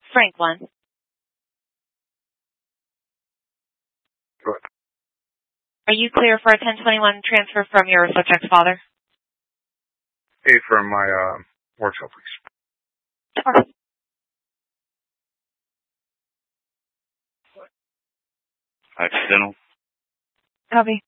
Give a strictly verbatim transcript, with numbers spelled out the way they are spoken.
Frank one. Good. Are you clear for a ten twenty-one transfer from your subject's father? Hey, from my uh, workshop, please. Sure. Accidental. Copy.